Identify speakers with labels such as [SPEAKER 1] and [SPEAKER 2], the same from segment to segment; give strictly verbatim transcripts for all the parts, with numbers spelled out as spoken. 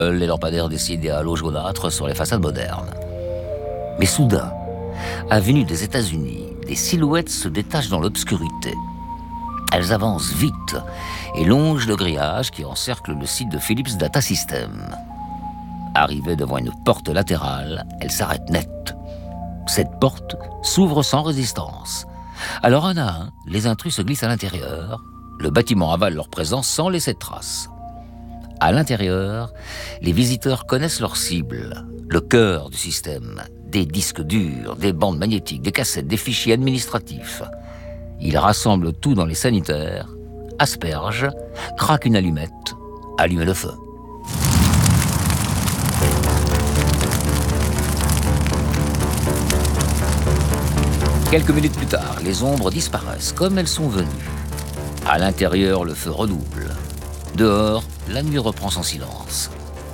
[SPEAKER 1] les lampadaires dessinés à l'eau jaunâtre sur les façades modernes. Mais soudain, avenue des États-Unis, des silhouettes se détachent dans l'obscurité. Elles avancent vite et longent le grillage qui encercle le site de Philips Data Systems. Arrivée devant une porte latérale, elle s'arrête net. Cette porte s'ouvre sans résistance. Alors un à un, les intrus se glissent à l'intérieur. Le bâtiment avale leur présence sans laisser de traces. À l'intérieur, les visiteurs connaissent leur cible, le cœur du système. Des disques durs, des bandes magnétiques, des cassettes, des fichiers administratifs. Ils rassemblent tout dans les sanitaires, aspergent, craquent une allumette, allument le feu. Quelques minutes plus tard, les ombres disparaissent comme elles sont venues. À l'intérieur, le feu redouble. Dehors, la nuit reprend son silence.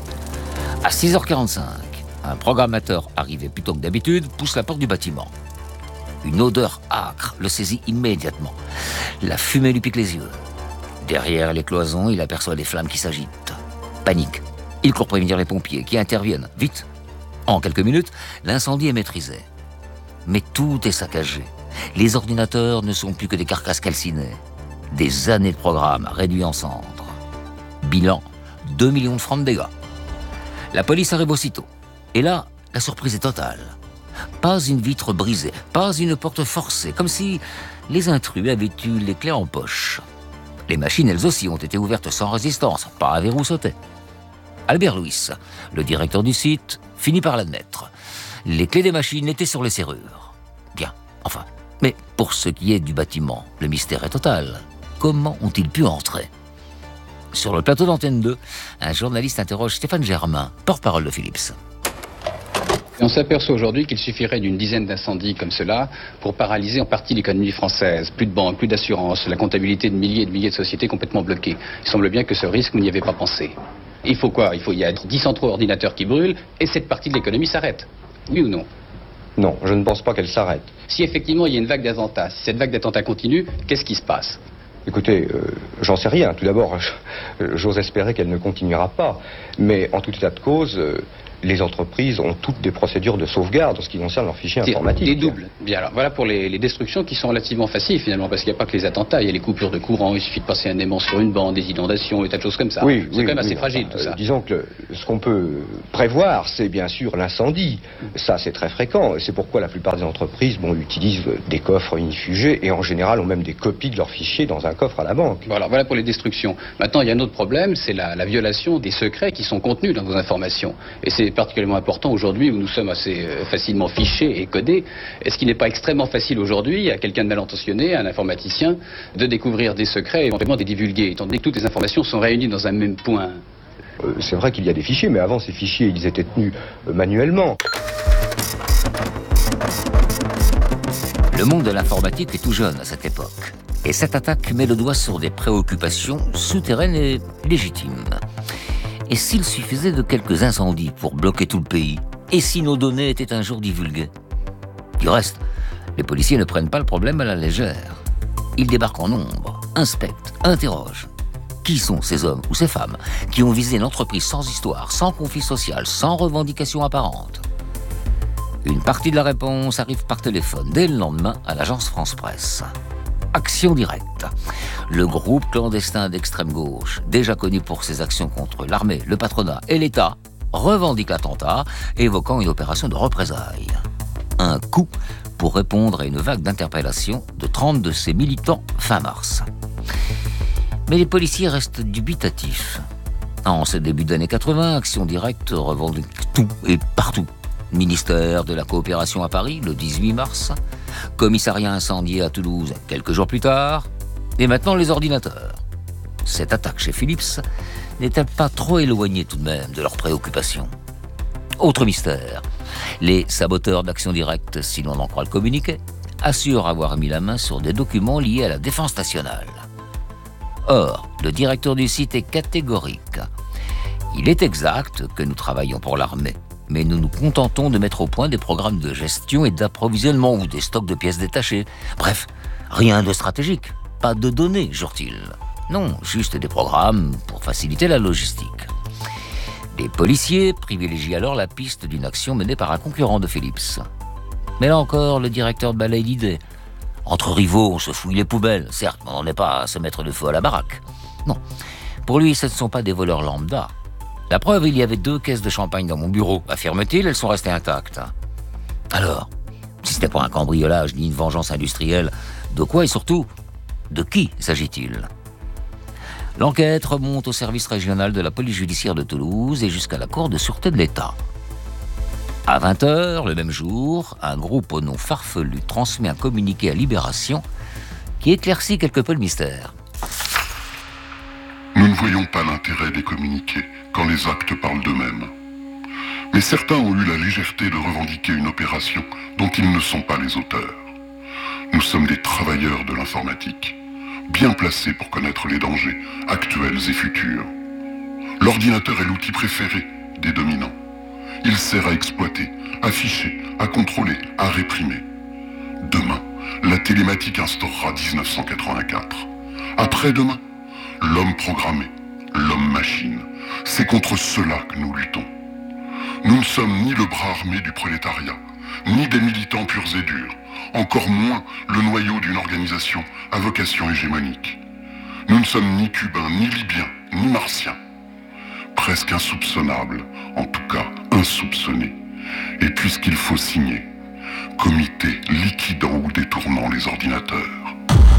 [SPEAKER 1] À six heures quarante-cinq, un programmateur arrivé plus tôt que d'habitude pousse la porte du bâtiment. Une odeur âcre le saisit immédiatement. La fumée lui pique les yeux. Derrière les cloisons, il aperçoit des flammes qui s'agitent. Panique. Il court prévenir les pompiers qui interviennent. Vite. En quelques minutes, l'incendie est maîtrisé. Mais tout est saccagé. Les ordinateurs ne sont plus que des carcasses calcinées. Des années de programme réduits en cendres. Bilan, deux millions de francs de dégâts. La police arrive aussitôt. Et là, la surprise est totale. Pas une vitre brisée, pas une porte forcée, comme si les intrus avaient eu les clés en poche. Les machines, elles aussi, ont été ouvertes sans résistance, pas à verrou sauté. Albert Louis, le directeur du site, finit par l'admettre. Les clés des machines étaient sur les serrures. Bien, enfin. Mais pour ce qui est du bâtiment, le mystère est total. Comment ont-ils pu entrer ? Sur le plateau d'Antenne deux, un journaliste interroge Stéphane Germain, porte-parole de Philips.
[SPEAKER 2] On s'aperçoit aujourd'hui qu'il suffirait d'une dizaine d'incendies comme cela pour paralyser en partie l'économie française. Plus de banques, plus d'assurances, la comptabilité de milliers et de milliers de sociétés complètement bloquées. Il semble bien que ce risque, vous n'y avez pas pensé. Il faut quoi ? Il faut, il y a dix centraux ordinateurs qui brûlent et cette partie de l'économie s'arrête. Oui ou non ?
[SPEAKER 3] Non, je ne pense pas qu'elle s'arrête.
[SPEAKER 2] Si effectivement il y a une vague d'attentats, si cette vague d'attentats continue, qu'est-ce qui se passe ?
[SPEAKER 3] Écoutez, euh, j'en sais rien. Tout d'abord, j'ose espérer qu'elle ne continuera pas. Mais en tout état de cause, euh, les entreprises ont toutes des procédures de sauvegarde en ce qui concerne leurs fichiers informatiques.
[SPEAKER 2] Des doubles. Bien, alors voilà pour les, les destructions qui sont relativement faciles finalement, parce qu'il n'y a pas que les attentats, il y a les coupures de courant, il suffit de passer un aimant sur une bande, des inondations, des tas de choses comme ça.
[SPEAKER 3] Oui,
[SPEAKER 2] c'est
[SPEAKER 3] oui,
[SPEAKER 2] quand même assez
[SPEAKER 3] oui,
[SPEAKER 2] fragile
[SPEAKER 3] enfin,
[SPEAKER 2] tout ça.
[SPEAKER 3] Euh, disons que le, ce qu'on peut prévoir, c'est bien sûr l'incendie. Ça, c'est très fréquent. C'est pourquoi la plupart des entreprises bon, utilisent des coffres inifugés et en général ont même des copies de leurs fichiers dans un coffre à la banque.
[SPEAKER 2] Bon, alors voilà pour les destructions. Maintenant, il y a un autre problème, c'est la, la violation des secrets qui sont contenus dans vos informations. Et c'est particulièrement important aujourd'hui où nous sommes assez euh, facilement fichés et codés. Est-ce qu'il n'est pas extrêmement facile aujourd'hui à quelqu'un de mal intentionné, à un informaticien, de découvrir des secrets et éventuellement des divulguer, étant donné que toutes les informations sont réunies dans un même point ?
[SPEAKER 3] Euh, c'est vrai qu'il y a des fichiers, mais avant ces fichiers, ils étaient tenus euh, manuellement.
[SPEAKER 1] Le monde de l'informatique est tout jeune à cette époque. Et cette attaque met le doigt sur des préoccupations souterraines et légitimes. Et s'il suffisait de quelques incendies pour bloquer tout le pays ? Et si nos données étaient un jour divulguées ? Du reste, les policiers ne prennent pas le problème à la légère. Ils débarquent en nombre, inspectent, interrogent. Qui sont ces hommes ou ces femmes qui ont visé une entreprise sans histoire, sans conflit social, sans revendication apparente ? Une partie de la réponse arrive par téléphone dès le lendemain à l'agence France Presse. Action directe. Le groupe clandestin d'extrême gauche, déjà connu pour ses actions contre l'armée, le patronat et l'État, revendique l'attentat, évoquant une opération de représailles. Un coup pour répondre à une vague d'interpellations de trente de ses militants fin mars. Mais les policiers restent dubitatifs. En ce début d'année quatre-vingts, Action Directe revendique tout et partout. Ministère de la Coopération à Paris, le dix-huit mars. Commissariat incendié à Toulouse, quelques jours plus tard. Et maintenant, les ordinateurs. Cette attaque chez Philips n'est-elle pas trop éloignée tout de même de leurs préoccupations ? Autre mystère. Les saboteurs d'Action Directe, si l'on en croit le communiqué, assurent avoir mis la main sur des documents liés à la défense nationale. Or, le directeur du site est catégorique. Il est exact que nous travaillons pour l'armée, mais nous nous contentons de mettre au point des programmes de gestion et d'approvisionnement ou des stocks de pièces détachées. Bref, rien de stratégique, pas de données, jure-t-il. Non, juste des programmes pour faciliter la logistique. Les policiers privilégient alors la piste d'une action menée par un concurrent de Philips. Mais là encore, le directeur balaye l'idée. Entre rivaux, on se fouille les poubelles. Certes, on n'en est pas à se mettre le feu à la baraque. Non, pour lui, ce ne sont pas des voleurs lambda. La preuve, il y avait deux caisses de champagne dans mon bureau. Affirme-t-il, elles sont restées intactes. Alors, si ce n'est pas un cambriolage ni une vengeance industrielle, de quoi et surtout, de qui s'agit-il ? L'enquête remonte au service régional de la police judiciaire de Toulouse et jusqu'à la Cour de sûreté de l'État. À vingt heures, le même jour, un groupe au nom farfelu transmet un communiqué à Libération qui éclaircit quelque peu le mystère.
[SPEAKER 4] Nous ne voyons pas l'intérêt des communiqués quand les actes parlent d'eux-mêmes. Mais certains ont eu la légèreté de revendiquer une opération dont ils ne sont pas les auteurs. Nous sommes des travailleurs de l'informatique, bien placés pour connaître les dangers actuels et futurs. L'ordinateur est l'outil préféré des dominants. Il sert à exploiter, à ficher, à contrôler, à réprimer. Demain, la télématique instaurera dix-neuf cent quatre-vingt-quatre. Après-demain, l'homme programmé, l'homme machine. C'est contre cela que nous luttons. Nous ne sommes ni le bras armé du prolétariat, ni des militants purs et durs, encore moins le noyau d'une organisation à vocation hégémonique. Nous ne sommes ni cubains, ni libyens, ni martiens. Presque insoupçonnables, en tout cas insoupçonnés. Et puisqu'il faut signer, comité liquidant ou détournant les ordinateurs.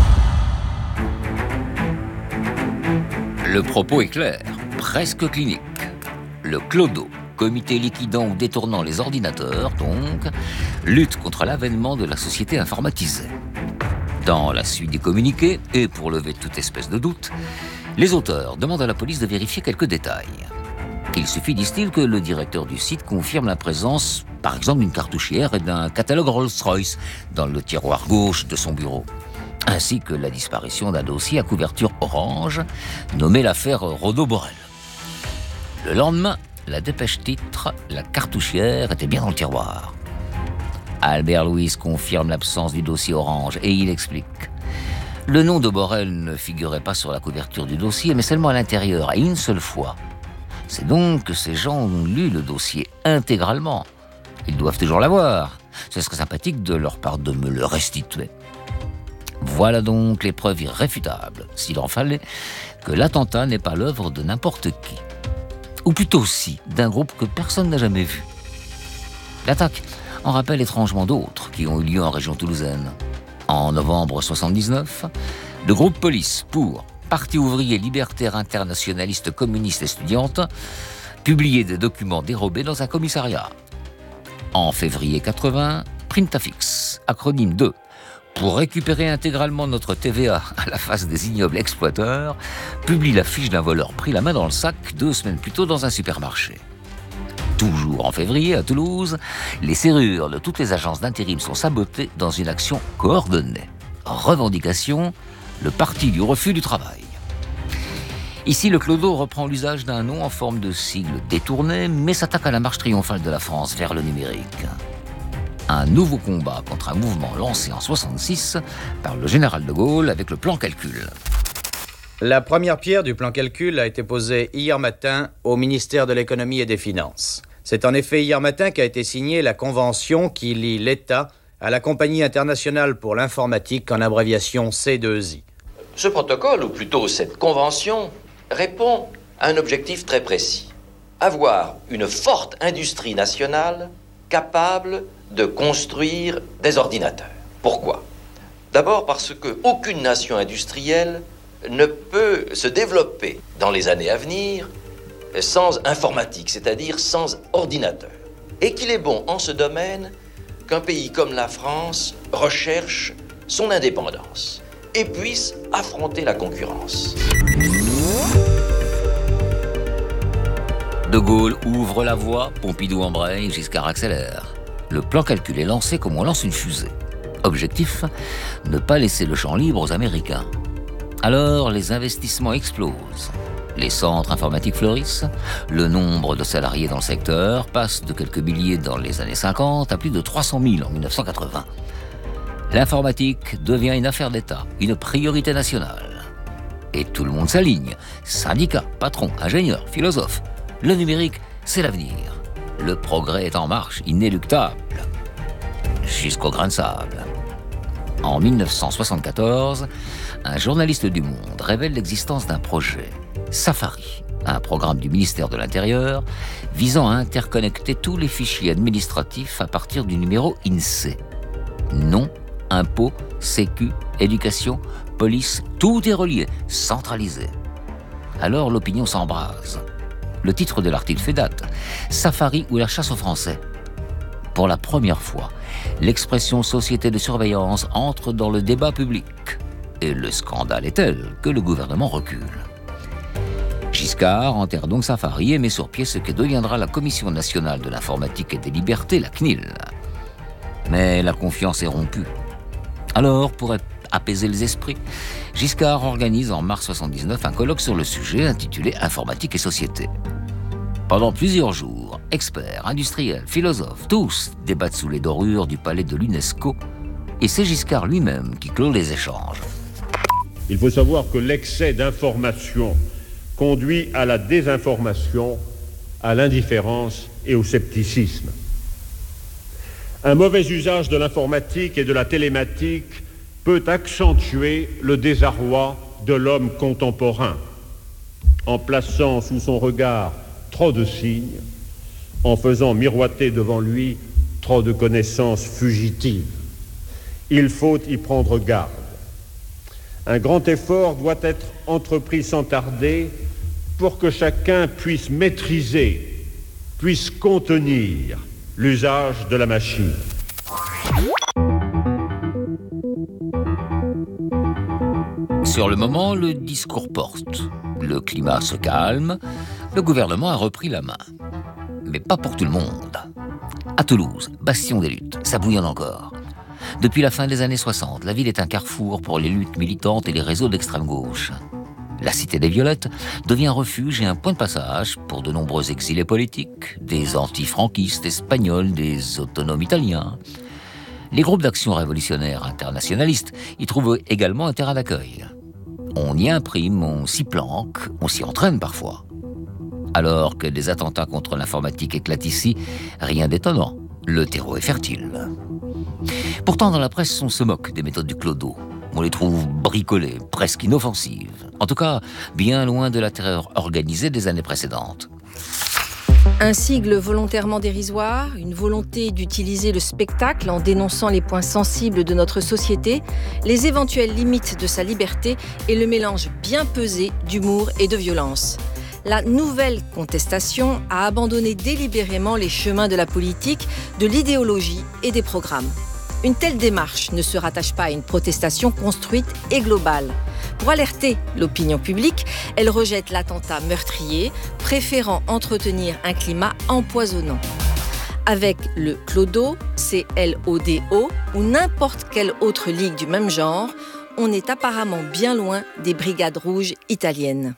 [SPEAKER 1] Le propos est clair, presque clinique. Le clodo, comité liquidant ou détournant les ordinateurs, donc, lutte contre l'avènement de la société informatisée. Dans la suite du communiqué, et pour lever toute espèce de doute, les auteurs demandent à la police de vérifier quelques détails. Il suffit, disent-ils, que le directeur du site confirme la présence, par exemple, d'une cartouchière et d'un catalogue Rolls-Royce dans le tiroir gauche de son bureau, ainsi que la disparition d'un dossier à couverture orange, nommé l'affaire Rodo-Borel. Le lendemain, la dépêche titre « La cartouchière était bien dans le tiroir ». Albert Louis confirme l'absence du dossier orange et il explique. Le nom de Borel ne figurait pas sur la couverture du dossier, mais seulement à l'intérieur, à une seule fois. C'est donc que ces gens ont lu le dossier intégralement. Ils doivent toujours l'avoir. Ce serait sympathique de leur part de me le restituer. Voilà donc les preuves irréfutables, s'il en fallait, que l'attentat n'est pas l'œuvre de n'importe qui. Ou plutôt si, d'un groupe que personne n'a jamais vu. L'attaque en rappelle étrangement d'autres qui ont eu lieu en région toulousaine. En novembre soixante-dix-neuf, le groupe Police pour Parti ouvrier libertaire internationaliste communiste étudiante publiait des documents dérobés dans un commissariat. En février quatre-vingts, Printafix, acronyme de pour récupérer intégralement notre T V A à la face des ignobles exploiteurs, publie la fiche d'un voleur pris la main dans le sac deux semaines plus tôt dans un supermarché. Toujours en février, à Toulouse, les serrures de toutes les agences d'intérim sont sabotées dans une action coordonnée. Revendication, le parti du refus du travail. Ici, le clodo reprend l'usage d'un nom en forme de sigle détourné, mais s'attaque à la marche triomphale de la France vers le numérique. Un nouveau combat contre un mouvement lancé en soixante-six par le général de Gaulle avec le plan calcul.
[SPEAKER 5] La première pierre du plan calcul a été posée hier matin au ministère de l'Économie et des Finances. C'est en effet hier matin qu'a été signée la convention qui lie l'État à la Compagnie internationale pour l'informatique, en abréviation C deux I.
[SPEAKER 6] Ce protocole, ou plutôt cette convention, répond à un objectif très précis. Avoir une forte industrie nationale capable de construire des ordinateurs. Pourquoi ? D'abord parce qu'aucune nation industrielle ne peut se développer dans les années à venir sans informatique, c'est-à-dire sans ordinateur. Et qu'il est bon en ce domaine qu'un pays comme la France recherche son indépendance et puisse affronter la concurrence.
[SPEAKER 1] De Gaulle ouvre la voie, Pompidou embraye, Giscard accélère. Le plan calcul est lancé comme on lance une fusée. Objectif, ne pas laisser le champ libre aux Américains. Alors, les investissements explosent. Les centres informatiques fleurissent. Le nombre de salariés dans le secteur passe de quelques milliers dans les années cinquante à plus de trois cent mille en mille neuf cent quatre-vingts. L'informatique devient une affaire d'État, une priorité nationale. Et tout le monde s'aligne. Syndicats, patrons, ingénieurs, philosophes. Le numérique c'est l'avenir. Le progrès est en marche, inéluctable, jusqu'au grain de sable. En mille neuf cent soixante-quatorze, un journaliste du Monde révèle l'existence d'un projet, Safari, un programme du ministère de l'Intérieur visant à interconnecter tous les fichiers administratifs à partir du numéro I N S E E. Nom, impôts, sécu, éducation, police, tout est relié, centralisé. Alors l'opinion s'embrase. Le titre de l'article fait date, Safari ou la chasse aux Français. Pour la première fois, l'expression société de surveillance entre dans le débat public. Et le scandale est tel que le gouvernement recule. Giscard enterre donc Safari et met sur pied ce que deviendra la Commission nationale de l'informatique et des libertés, la C N I L. Mais la confiance est rompue. Alors, pour apaiser les esprits, Giscard organise en mars soixante-dix-neuf un colloque sur le sujet intitulé « Informatique et société ». Pendant plusieurs jours, experts, industriels, philosophes, tous débattent sous les dorures du palais de l'UNESCO et c'est Giscard lui-même qui clôt les échanges.
[SPEAKER 7] Il faut savoir que l'excès d'information conduit à la désinformation, à l'indifférence et au scepticisme. Un mauvais usage de l'informatique et de la télématique peut accentuer le désarroi de l'homme contemporain, en plaçant sous son regard trop de signes, en faisant miroiter devant lui trop de connaissances fugitives. Il faut y prendre garde. Un grand effort doit être entrepris sans tarder pour que chacun puisse maîtriser, puisse contenir l'usage de la machine.
[SPEAKER 1] Sur le moment, le discours porte. Le climat se calme. Le gouvernement a repris la main. Mais pas pour tout le monde. À Toulouse, bastion des luttes, ça bouillonne encore. Depuis la fin des années soixante, la ville est un carrefour pour les luttes militantes et les réseaux d'extrême gauche. La cité des Violettes devient refuge et un point de passage pour de nombreux exilés politiques, des antifranquistes espagnols, des autonomes italiens. Les groupes d'action révolutionnaire internationalistes y trouvent également un terrain d'accueil. On y imprime, on s'y planque, on s'y entraîne parfois. Alors que des attentats contre l'informatique éclatent ici, rien d'étonnant, le terreau est fertile. Pourtant, dans la presse, on se moque des méthodes du clodo. On les trouve bricolées, presque inoffensives. En tout cas, bien loin de la terreur organisée des années précédentes.
[SPEAKER 8] Un sigle volontairement dérisoire, une volonté d'utiliser le spectacle en dénonçant les points sensibles de notre société, les éventuelles limites de sa liberté et le mélange bien pesé d'humour et de violence. La nouvelle contestation a abandonné délibérément les chemins de la politique, de l'idéologie et des programmes. Une telle démarche ne se rattache pas à une protestation construite et globale. Pour alerter l'opinion publique, elle rejette l'attentat meurtrier, préférant entretenir un climat empoisonnant. Avec le clodo, C L O D O, ou n'importe quelle autre ligue du même genre, on est apparemment bien loin des brigades rouges italiennes.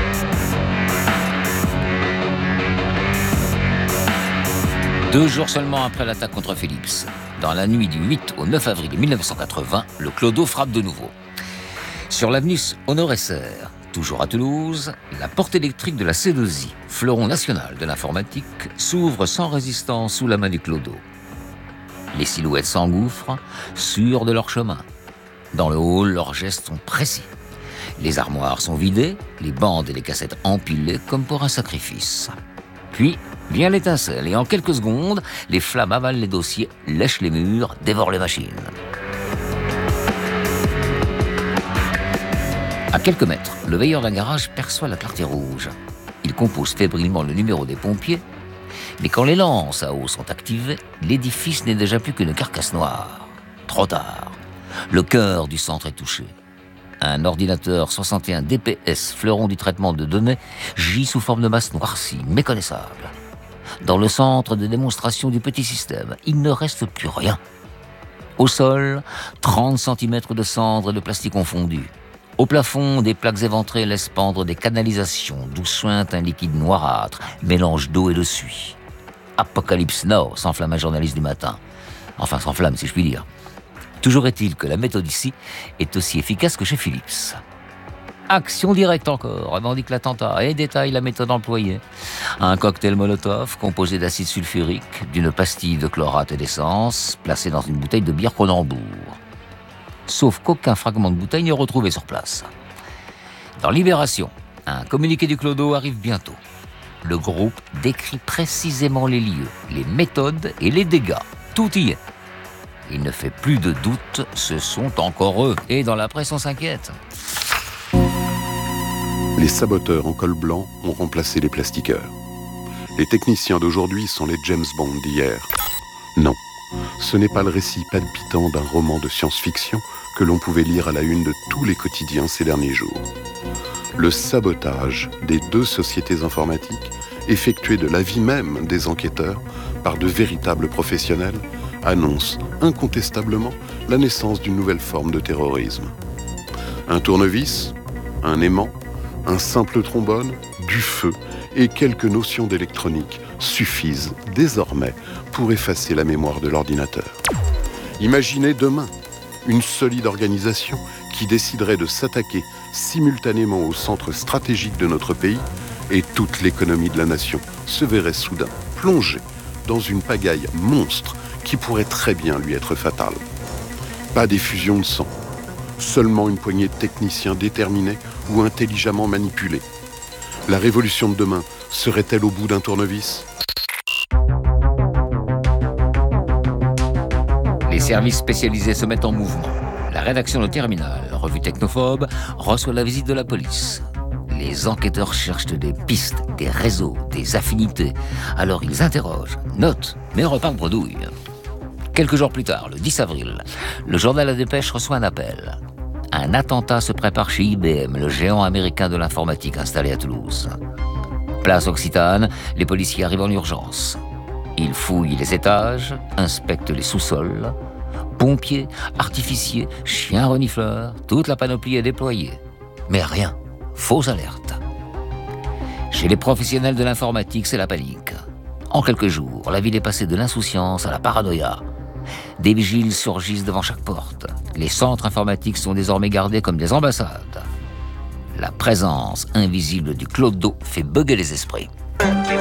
[SPEAKER 1] Deux jours seulement après l'attaque contre Philips, dans la nuit du huit au neuf avril mille neuf cent quatre-vingts, le clodo frappe de nouveau. Sur l'avenue Honoré-Serre, toujours à Toulouse, la porte électrique de la C deux I, fleuron national de l'informatique, s'ouvre sans résistance sous la main du clodo. Les silhouettes s'engouffrent, sûres de leur chemin. Dans le hall, leurs gestes sont précis. Les armoires sont vidées, les bandes et les cassettes empilées comme pour un sacrifice. Puis vient l'étincelle et en quelques secondes, les flammes avalent les dossiers, lèchent les murs, dévorent les machines. À quelques mètres, le veilleur d'un garage perçoit la clarté rouge. Il compose fébrilement le numéro des pompiers, mais quand les lances à eau sont activées, l'édifice n'est déjà plus qu'une carcasse noire. Trop tard. Le cœur du centre est touché. Un ordinateur soixante et un D P S, fleuron du traitement de données, gît sous forme de masse noircie, méconnaissable. Dans le centre de démonstration du petit système, il ne reste plus rien. Au sol, trente centimètres de cendres et de plastique confondus. Au plafond, des plaques éventrées laissent pendre des canalisations d'où suinte un liquide noirâtre, mélange d'eau et de suie. Apocalypse Now, s'enflamme un journaliste du matin. Enfin, s'enflamme, si je puis dire. Toujours est-il que la méthode ici est aussi efficace que chez Philips. Action directe encore, revendique l'attentat et détaille la méthode employée. Un cocktail Molotov composé d'acide sulfurique, d'une pastille de chlorate et d'essence, placée dans une bouteille de bière Cronenbourg. Sauf qu'aucun fragment de bouteille n'est retrouvé sur place. Dans Libération, un communiqué du Clodo arrive bientôt. Le groupe décrit précisément les lieux, les méthodes et les dégâts. Tout y est. Il ne fait plus de doute, ce sont encore eux. Et dans la presse, on s'inquiète.
[SPEAKER 4] Les saboteurs en col blanc ont remplacé les plastiqueurs. Les techniciens d'aujourd'hui sont les James Bond d'hier. Non, ce n'est pas le récit palpitant d'un roman de science-fiction que l'on pouvait lire à la une de tous les quotidiens ces derniers jours. Le sabotage des deux sociétés informatiques, effectué de l'avis même des enquêteurs par de véritables professionnels, annonce incontestablement la naissance d'une nouvelle forme de terrorisme. Un tournevis, un aimant, un simple trombone, du feu et quelques notions d'électronique suffisent désormais pour effacer la mémoire de l'ordinateur. Imaginez demain une solide organisation qui déciderait de s'attaquer simultanément au centre stratégique de notre pays et toute l'économie de la nation se verrait soudain plongée dans une pagaille monstre qui pourrait très bien lui être fatale. Pas d'effusion de sang, seulement une poignée de techniciens déterminés ou intelligemment manipulés. La révolution de demain serait-elle au bout d'un tournevis ?
[SPEAKER 1] Les services spécialisés se mettent en mouvement. La rédaction de Terminal, revue technophobe, reçoit la visite de la police. Les enquêteurs cherchent des pistes, des réseaux, des affinités. Alors ils interrogent, notent, mais repartent bredouille. Quelques jours plus tard, le dix avril, le journal La Dépêche reçoit un appel. Un attentat se prépare chez I B M, le géant américain de l'informatique installé à Toulouse. Place Occitane, les policiers arrivent en urgence. Ils fouillent les étages, inspectent les sous-sols. Pompiers, artificiers, chiens renifleurs, toute la panoplie est déployée. Mais rien, fausse alerte. Chez les professionnels de l'informatique, c'est la panique. En quelques jours, la ville est passée de l'insouciance à la paranoïa. Des vigiles surgissent devant chaque porte. Les centres informatiques sont désormais gardés comme des ambassades. La présence invisible du Clodo fait bugger les esprits.